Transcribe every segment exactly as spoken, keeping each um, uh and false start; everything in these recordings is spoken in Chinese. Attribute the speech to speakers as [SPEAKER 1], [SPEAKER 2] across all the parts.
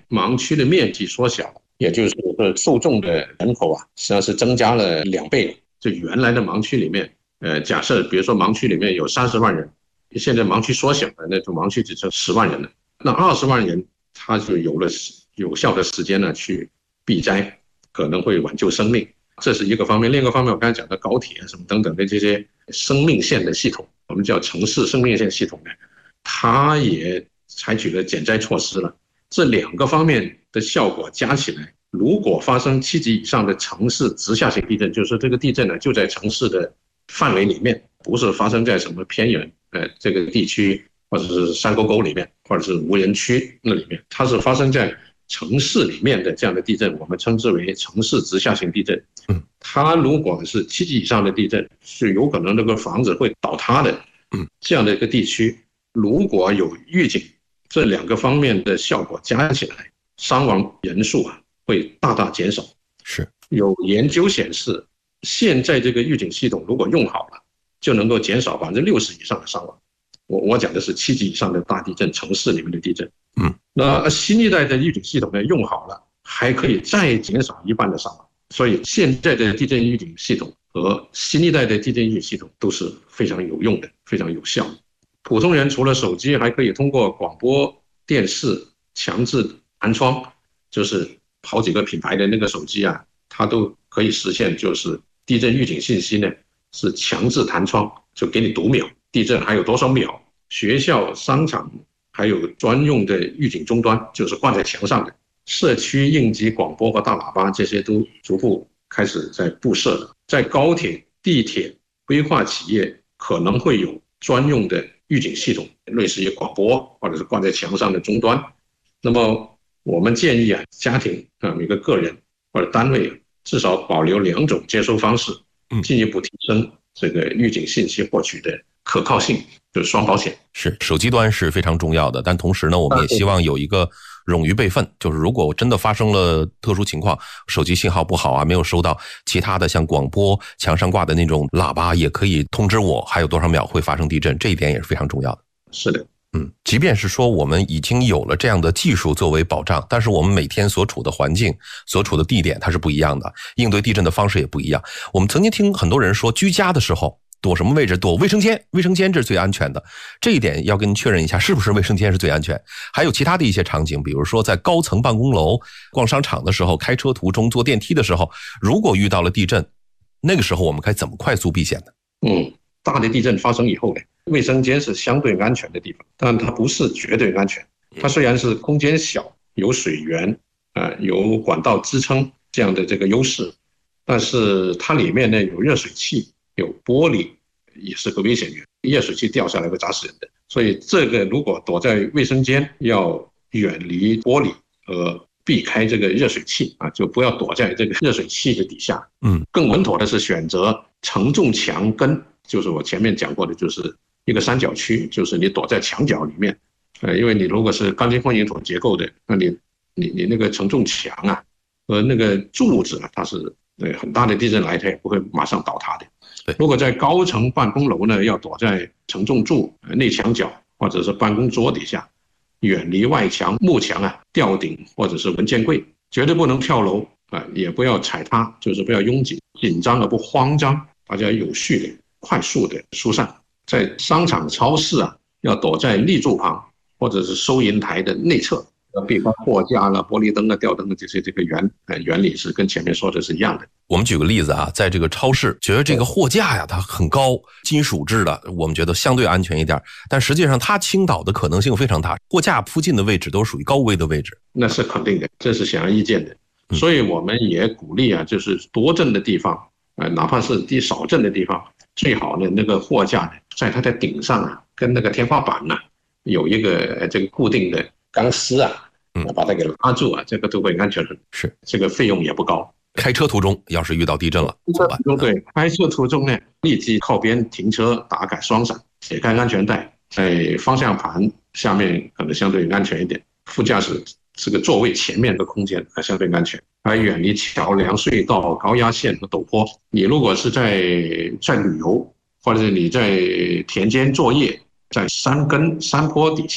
[SPEAKER 1] 盲区的面积缩小，也就是说受众的人口啊，实际上是增加了两倍。就原来的盲区里面，呃，假设比如说盲区里面有三十万人，现在盲区缩小了，那种盲区只剩十万人了，那二十万人他就有了有效的时间呢去避灾，可能会挽救生命，这是一个方面。另一个方面，我刚才讲的高铁什么等等的这些生命线的系统，我们叫城市生命线系统呢，它也采取了减灾措施了。这两个方面的效果加起来，如果发生七级以上的城市直下型地震，就是这个地震呢就在城市的范围里面，不是发生在什么偏远呃这个地区，或者是山沟沟里面，或者是无人区那里面，它是发生在城市里面的这样的地震，我们称之为城市直下型地震。它如果是七级以上的地震，是有可能那个房子会倒塌的。这样的一个地区，如果有预警，这两个方面的效果加起来，伤亡人数啊会大大减少。
[SPEAKER 2] 是
[SPEAKER 1] 有研究显示，现在这个预警系统如果用好了，就能够减少百分之六十以上的伤亡。我我讲的是七级以上的大地震，城市里面的地震。
[SPEAKER 2] 嗯，
[SPEAKER 1] 那新一代的预警系统呢，用好了还可以再减少一半的伤亡。所以现在的地震预警系统和新一代的地震预警系统都是非常有用的，非常有效的。普通人除了手机，还可以通过广播电视强制弹窗，就是好几个品牌的那个手机啊，它都可以实现，就是地震预警信息呢是强制弹窗，就给你读秒，地震还有多少秒。学校、商场还有专用的预警终端，就是挂在墙上的。社区应急广播和大喇叭这些都逐步开始在布设了。在高铁、地铁规划企业可能会有专用的预警系统，类似于广播或者是挂在墙上的终端。那么我们建议啊，家庭啊，每个个人或者单位至少保留两种接收方式，进一步提升这个预警信息获取的可靠性，就是双保险。
[SPEAKER 2] 是手机端是非常重要的，但同时呢，我们也希望有一个冗余备份，就是如果真的发生了特殊情况，手机信号不好啊，没有收到其他的像广播墙上挂的那种喇叭，也可以通知我还有多少秒会发生地震，这一点也是非常重要的。
[SPEAKER 1] 是的。
[SPEAKER 2] 嗯，即便是说我们已经有了这样的技术作为保障，但是我们每天所处的环境、所处的地点它是不一样的，应对地震的方式也不一样。我们曾经听很多人说，居家的时候躲什么位置？躲卫生间，卫生间这是最安全的。这一点要跟您确认一下，是不是卫生间是最安全？还有其他的一些场景，比如说在高层办公楼、逛商场的时候、开车途中、坐电梯的时候，如果遇到了地震，那个时候我们该怎么快速避险呢？
[SPEAKER 1] 嗯，大的地震发生以后呢，卫生间是相对安全的地方，但它不是绝对安全。它虽然是空间小、有水源、呃、有管道支撑这样的这个优势，但是它里面呢有热水器、有玻璃，也是个危险源，热水器掉下来会砸死人的。所以这个如果躲在卫生间，要远离玻璃和避开这个热水器啊，就不要躲在这个热水器的底下。
[SPEAKER 2] 嗯，
[SPEAKER 1] 更稳妥的是选择承重墙根，就是我前面讲过的，就是一个三角区，就是你躲在墙角里面。呃，因为你如果是钢筋混凝土结构的，那你你你那个承重墙啊和那个柱子啊，它是对很大的地震来，它也不会马上倒塌的。如果在高层办公楼呢，要躲在承重柱、内墙角或者是办公桌底下，远离外墙、幕墙啊、吊顶或者是文件柜，绝对不能跳楼啊，也不要踩踏，就是不要拥挤、紧张而不慌张，大家有序的、快速的疏散。在商场、超市啊，要躲在立柱旁或者是收银台的内侧，避开货架啦、玻璃灯啊、吊灯的这些，这个原呃原理是跟前面说的是一样的。
[SPEAKER 2] 我们举个例子啊，在这个超市，觉得这个货架呀它很高，金属制的，我们觉得相对安全一点，但实际上它倾倒的可能性非常大，货架附近的位置都属于高危的位置。
[SPEAKER 1] 那是肯定的，这是显而易见的。所以我们也鼓励啊，就是多震的地方，呃，哪怕是地少震的地方，最好呢那个货架呢，在它的顶上啊，跟那个天花板呢、啊，有一个这个固定的钢丝啊，把它给拉住啊，这个都会安全很。
[SPEAKER 2] 是，
[SPEAKER 1] 这个费用也不高。
[SPEAKER 2] 开车途中要是遇到地震了怎么办？
[SPEAKER 1] 对，开车途中呢，立即靠边停车，打开双闪，解开安全带，在方向盘下面可能相对安全一点，副驾驶这个座位前面的空间还相对安全，还远离桥梁、隧道、高压线和陡坡。你如果是在在旅游，或者是你在田间作业，在山根、山坡底下，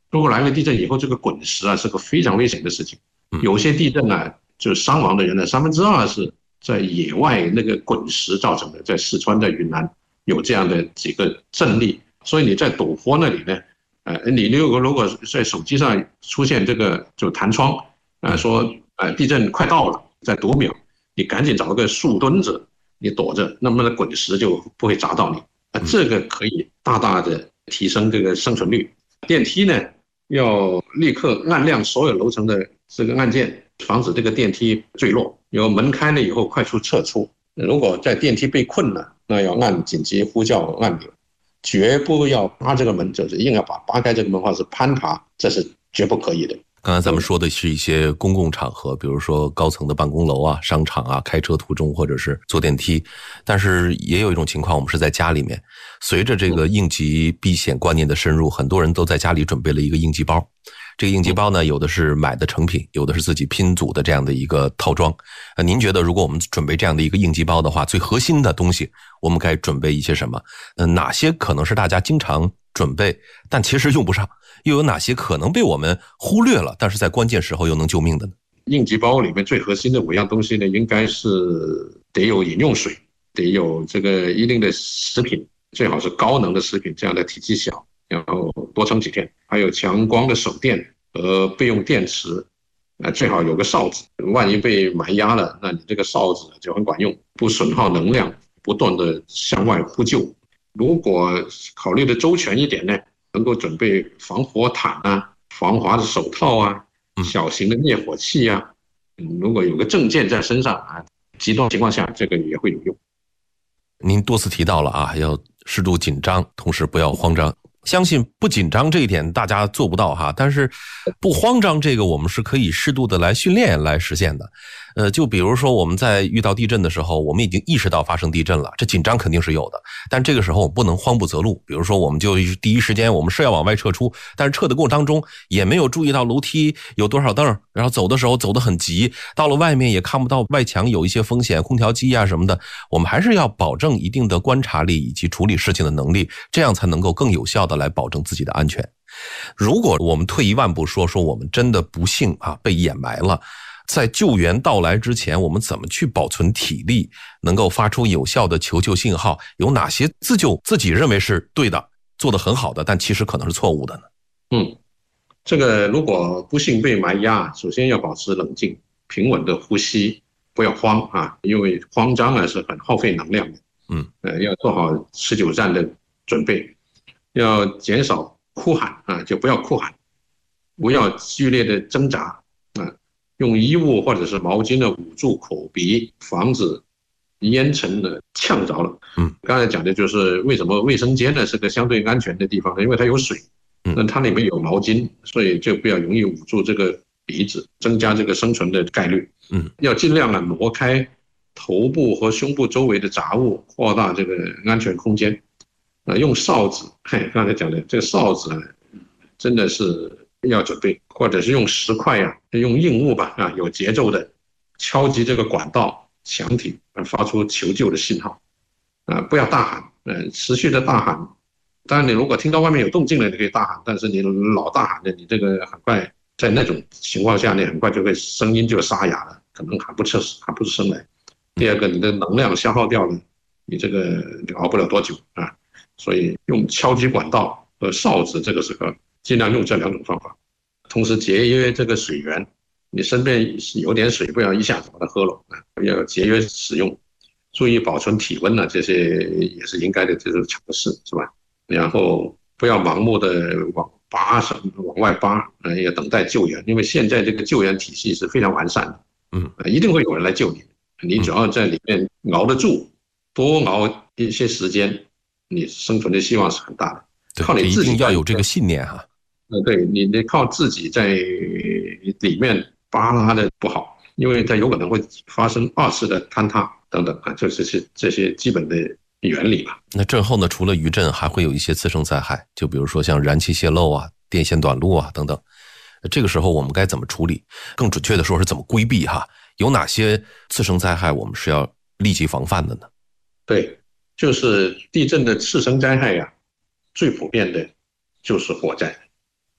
[SPEAKER 1] 如果来了地震以后，这个滚石啊是个非常危险的事情。有些地震啊，就伤亡的人呢，三分之二是在野外那个滚石造成的，在四川、在云南有这样的几个阵例。所以你在陡坡那里呢，呃，你如果如果在手机上出现这个就弹窗啊、呃，说呃地震快到了，在多秒，你赶紧找个树墩子，你躲着，那么滚石就不会砸到你。啊，这个可以大大的提升这个生存率。电梯呢，要立刻按亮所有楼层的这个按键，防止这个电梯坠落。有门开了以后，快速撤出。如果在电梯被困了，那要按紧急呼叫按钮，绝不要扒这个门，就是硬要把扒开这个门或者是攀爬，这是绝不可以的。
[SPEAKER 2] 刚才咱们说的是一些公共场合，比如说高层的办公楼啊、商场啊，开车途中或者是坐电梯。但是也有一种情况，我们是在家里面。随着这个应急避险观念的深入，很多人都在家里准备了一个应急包。这个应急包呢，有的是买的成品，有的是自己拼组的这样的一个套装。呃，您觉得如果我们准备这样的一个应急包的话，最核心的东西我们该准备一些什么？呃，哪些可能是大家经常准备，但其实用不上？又有哪些可能被我们忽略了，但是在关键时候又能救命的呢？
[SPEAKER 1] 应急包里面最核心的五样东西呢，应该是得有饮用水，得有这个一定的食品，最好是高能的食品，这样的体积小，然后多撑几天。还有强光的手电和备用电池，呃，最好有个哨子，万一被埋压了，那你这个哨子就很管用，不损耗能量，不断的向外呼救。如果考虑的周全一点呢，能够准备防火毯啊、防滑的手套啊、小型的灭火器啊，嗯，如果有个证件在身上啊，极端情况下这个也会有用。
[SPEAKER 2] 您多次提到了啊，要适度紧张，同时不要慌张。相信不紧张这一点大家做不到哈，但是不慌张这个我们是可以适度的来训练来实现的。呃，就比如说我们在遇到地震的时候，我们已经意识到发生地震了，这紧张肯定是有的，但这个时候我们不能慌不择路。比如说我们就第一时间我们是要往外撤出，但是撤的过程当中也没有注意到楼梯有多少凳，然后走的时候走得很急，到了外面也看不到外墙有一些风险，空调机啊什么的，我们还是要保证一定的观察力以及处理事情的能力，这样才能够更有效的来保证自己的安全。如果我们退一万步说，说我们真的不幸啊被掩埋了，在救援到来之前，我们怎么去保存体力，能够发出有效的求救信号？有哪些自救自己认为是对的，做得很好的，但其实可能是错误的呢？
[SPEAKER 1] 嗯，这个如果不幸被埋压，首先要保持冷静，平稳的呼吸，不要慌啊，因为慌张啊是很耗费能量的。
[SPEAKER 2] 嗯，
[SPEAKER 1] 呃，要做好持久战的准备，要减少哭喊啊，就不要哭喊，不要剧烈的挣扎啊，用衣物或者是毛巾的捂住口鼻，防止烟尘的呛着了。
[SPEAKER 2] 嗯，
[SPEAKER 1] 刚才讲的就是为什么卫生间呢是个相对安全的地方呢？因为它有水，那它里面有毛巾，所以就比较容易捂住这个鼻子，增加这个生存的概率。
[SPEAKER 2] 嗯，要
[SPEAKER 1] 尽量啊挪开头部和胸部周围的杂物，扩大这个安全空间。啊，用哨子，嘿，刚才讲的这个哨子啊，真的是要准备，或者是用石块呀、啊，用硬物吧，啊，有节奏的敲击这个管道、墙体，发出求救的信号。啊，不要大喊，呃，持续的大喊。当然，你如果听到外面有动静了，你可以大喊，但是你老大喊的，你这个很快在那种情况下，你很快就会声音就沙哑了，可能喊不出喊不出声来。第二个，你的能量消耗掉了，你这个你熬不了多久啊。所以用敲击管道和哨子，这个时候尽量用这两种方法，同时节约这个水源。你身边有点水，不要一下子把它喝了，要节约使用，注意保存体温呢，这些也是应该的，这是常识，是吧？然后不要盲目的往扒什么往外扒，呃，也等待救援，因为现在这个救援体系是非常完善的，
[SPEAKER 2] 嗯，
[SPEAKER 1] 一定会有人来救你，你只要在里面熬得住，多熬一些时间。你生存的希望是很大的，靠你自己
[SPEAKER 2] 一定要有这个信念哈。
[SPEAKER 1] 呃，对你，你靠自己在里面扒拉的不好，因为它有可能会发生二次的坍塌等等啊，这是这些基本的原理吧。
[SPEAKER 2] 那震后呢，除了余震，还会有一些次生灾害，就比如说像燃气泄漏啊、电线短路啊等等。这个时候我们该怎么处理？更准确的说是怎么规避哈？有哪些次生灾害我们是要立即防范的呢？
[SPEAKER 1] 对。就是地震的次生灾害呀、啊，最普遍的就是火灾。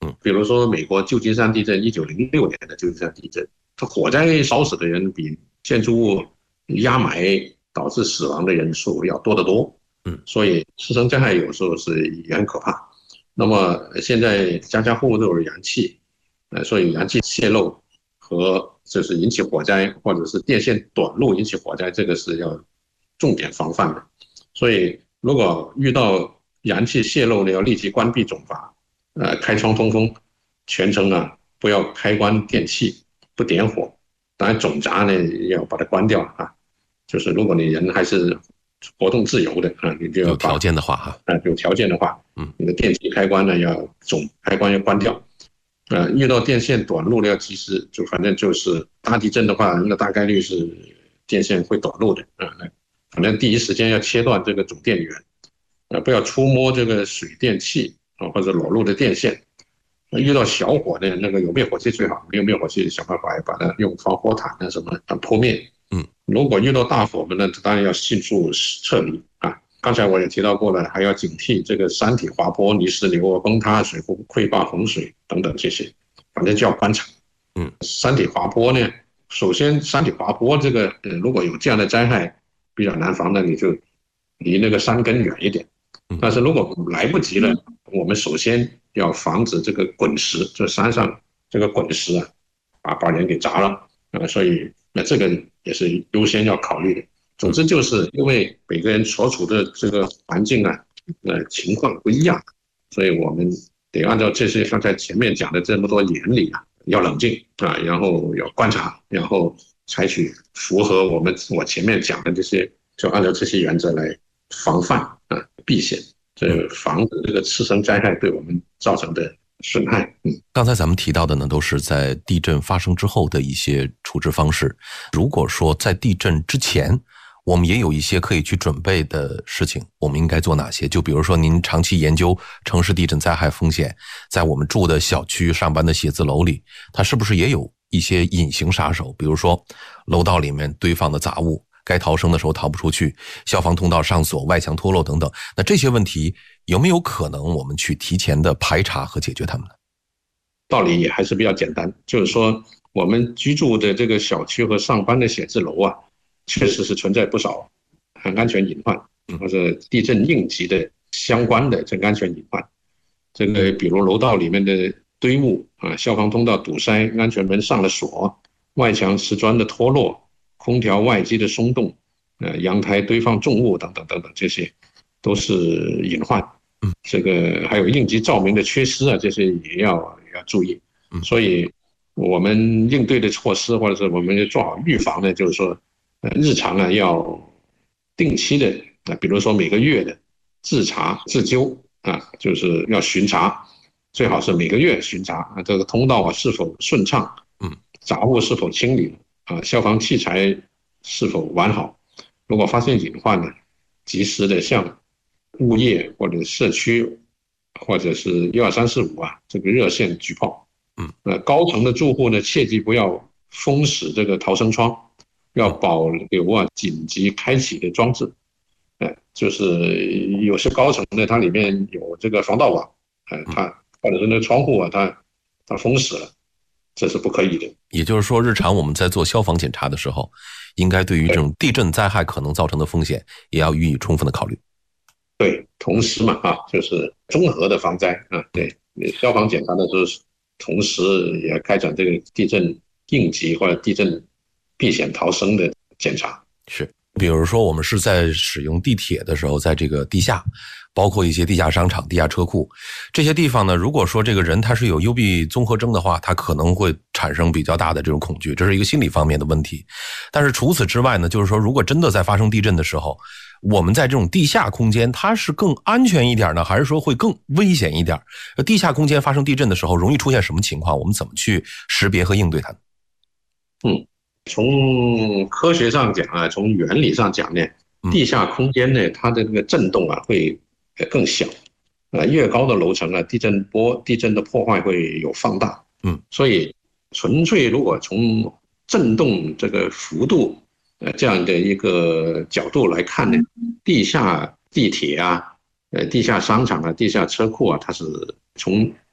[SPEAKER 2] 嗯，
[SPEAKER 1] 比如说美国旧金山地震，一九零六年的旧金山地震，它火灾烧死的人比建筑物压埋导致死亡的人数要多得多。
[SPEAKER 2] 嗯，
[SPEAKER 1] 所以次生灾害有时候是也很可怕。那么现在家家户户都有燃气，呃，所以燃气泄漏和就是引起火灾，或者是电线短路引起火灾，这个是要重点防范的。所以如果遇到燃气泄漏呢，要立即关闭总阀，呃，开窗通风，全程啊不要开关电器，不点火。当然总闸呢要把它关掉啊。就是如果你人还是活动自由的啊，你就要
[SPEAKER 2] 有条件的话哈，
[SPEAKER 1] 啊，有条件的话，嗯，你的电器开关呢要总开关要关掉。呃，遇到电线短路呢，要及时，就反正就是大地震的话，那大概率是电线会短路的啊。反正第一时间要切断这个总电源，啊，不要触摸这个水电气啊或者裸露的电线。遇到小火呢，那个有灭火器最好，没有灭火器想办法把它用防火毯啊什么扑灭。
[SPEAKER 2] 嗯，
[SPEAKER 1] 如果遇到大火呢，当然要迅速撤离啊。刚才我也提到过了，还要警惕这个山体滑坡、泥石流、崩塌、水库溃坝、洪水等等这些，反正就要观察。
[SPEAKER 2] 嗯，
[SPEAKER 1] 山体滑坡呢，首先山体滑坡这个，呃，如果有这样的灾害比较难防的，你就离那个山根远一点。但是如果来不及了，我们首先要防止这个滚石，就山上这个滚石啊，把把人给砸了啊，所以那这个也是优先要考虑的。总之就是因为每个人所处的这个环境啊，呃情况不一样，所以我们得按照这些刚才前面讲的这么多原理啊，要冷静啊，然后要观察，然后采取符合我们我前面讲的这些，就按照这些原则来防范啊，避险，这防止这个次生灾害对我们造成的损害。嗯，
[SPEAKER 2] 刚才咱们提到的呢，都是在地震发生之后的一些处置方式。如果说在地震之前，我们也有一些可以去准备的事情，我们应该做哪些？就比如说您长期研究城市地震灾害风险，在我们住的小区、上班的写字楼里，它是不是也有一些隐形杀手？比如说楼道里面堆放的杂物，该逃生的时候逃不出去，消防通道上锁，外墙脱落等等。那这些问题有没有可能我们去提前的排查和解决它们呢？
[SPEAKER 1] 道理也还是比较简单，就是说我们居住的这个小区和上班的写字楼啊，确实是存在不少安全隐患，或者地震应急的相关的这个安全隐患。这个比如楼道里面的堆物啊，消防通道堵塞，安全门上了锁，外墙瓷砖的脱落，空调外机的松动，呃，阳台堆放重物等等等等，这些都是隐患。这个还有应急照明的缺失啊，这些也要也要注意。所以我们应对的措施，或者是我们要做好预防呢，就是说，呃，日常啊要定期的啊，比如说每个月的自查自纠啊，就是要巡查，最好是每个月巡查啊，这个通道啊是否顺畅，嗯，杂物是否清理啊，消防器材是否完好。如果发现隐患呢，及时的向物业或者社区或者是一二三四五啊这个热线举报。嗯，呃，高层的住户呢，切记不要封死这个逃生窗，要保留啊紧急开启的装置。呃，就是有些高层呢，它里面有这个防盗网，呃，它或者是那个窗户啊，它它封死了，这是不可以的。
[SPEAKER 2] 也就是说，日常我们在做消防检查的时候，应该对于这种地震灾害可能造成的风险，也要予以充分的考虑。
[SPEAKER 1] 对，同时嘛，啊，就是综合的防灾啊，对，消防检查的时候，同时也开展这个地震应急或者地震避险逃生的检查。
[SPEAKER 2] 是，比如说我们是在使用地铁的时候，在这个地下，包括一些地下商场、地下车库这些地方呢，如果说这个人他是有幽闭综合征的话，他可能会产生比较大的这种恐惧，这是一个心理方面的问题。但是除此之外呢，就是说如果真的在发生地震的时候，我们在这种地下空间，它是更安全一点呢，还是说会更危险一点？地下空间发生地震的时候，容易出现什么情况？我们怎么去识别和应对它？
[SPEAKER 1] 嗯，从科学上讲啊，从原理上讲呢，地下空间呢，它的这个震动啊会更小，啊，越高的楼层啊，地震波、地震的破坏会有放大。嗯，所以纯粹如果从震动这个幅度呃，这样的一个角度来看呢，地下地铁啊，呃，地下商场啊，地下车库啊，它是从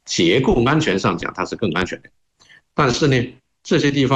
[SPEAKER 1] 结构安全上讲它是更安全的。但是呢，这些地方